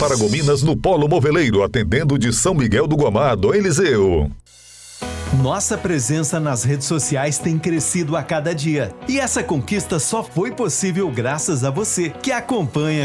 Paragominas, no Polo Moveleiro, atendendo de São Miguel do Guamá, do Eliseu. Nossa presença nas redes sociais tem crescido a cada dia. E essa conquista só foi possível graças a você, que acompanha